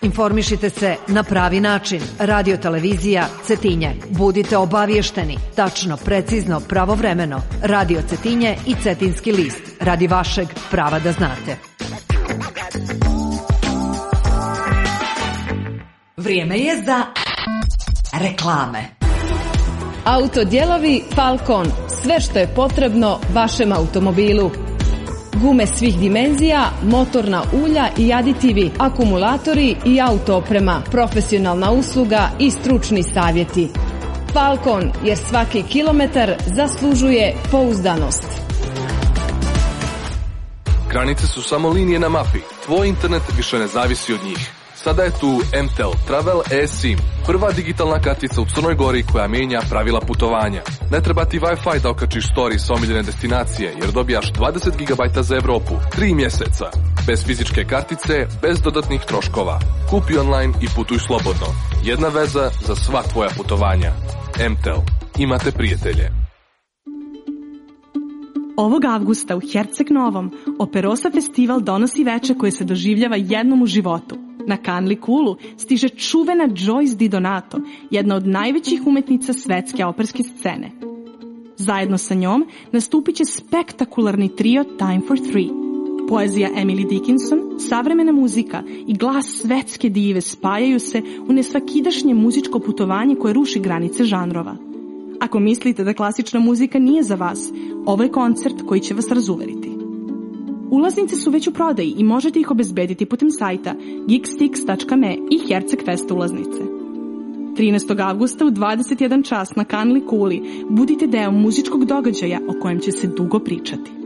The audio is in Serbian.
Informišite se na pravi način. Radio televizija Cetinje. Budite obaviješteni. Tačno, precizno, pravovremeno. Radio Cetinje i Cetinski list. Radi vašeg prava da znate. Vrijeme je za reklame. Autodijelovi Falcon. Sve što je potrebno vašem automobilu. Gume svih dimenzija, motorna ulja i aditivi, akumulatori i autooprema, profesionalna usluga i stručni savjeti. Falcon, jer svaki kilometar zaslužuje pouzdanost. Granice su samo linije na mapi. Tvoj internet više ne zavisi od njih. Sada je tu MTEL Travel eSIM, prva digitalna kartica u Crnoj Gori koja mijenja pravila putovanja. Ne treba ti Wi-Fi da okačiš story sa omiljene destinacije, jer dobijaš 20 GB za Evropu, 3 mjeseca. Bez fizičke kartice, bez dodatnih troškova. Kupi online i putuj slobodno. Jedna veza za sva tvoja putovanja. MTEL. Imate prijatelje. Ovog avgusta u Herceg Novom Operosa festival donosi veče koje se doživljava jednom u životu. Na Canli Kulu stiže čuvena Joyce Di Donato, jedna od najvećih umetnica svetske operske scene. Zajedno sa njom nastupit će spektakularni trio Time for Three. Poezija Emily Dickinson, savremena muzika i glas svetske dive spajaju se u nesvakidašnje muzičko putovanje koje ruši granice žanrova. Ako mislite da klasična muzika nije za vas, ovo je koncert koji će vas razuveriti. Ulaznice su već u prodaji i možete ih obezbediti putem sajta geekstix.me i Herceg Fest ulaznice. 13. avgusta u 21 čas na Canli Kuli budite deo muzičkog događaja o kojem će se dugo pričati.